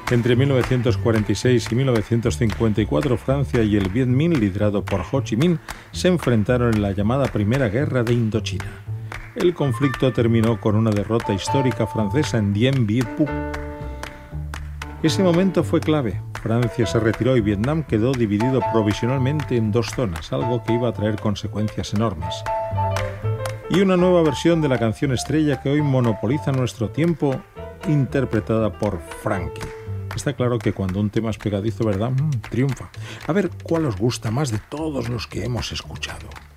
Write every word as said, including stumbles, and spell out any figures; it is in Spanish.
Entre mil novecientos cuarenta y seis y mil novecientos cincuenta y cuatro, Francia y el Viet Minh, liderado por Ho Chi Minh, se enfrentaron en la llamada Primera Guerra de Indochina. El conflicto terminó con una derrota histórica francesa en Dien Bien Phu. Ese momento fue clave. Francia se retiró y Vietnam quedó dividido provisionalmente en dos zonas, algo que iba a traer consecuencias enormes. Y una nueva versión de la canción estrella que hoy monopoliza nuestro tiempo, interpretada por Frankie. Está claro que cuando un tema es pegadizo, ¿verdad? Mm, triunfa. A ver, ¿cuál os gusta más de todos los que hemos escuchado?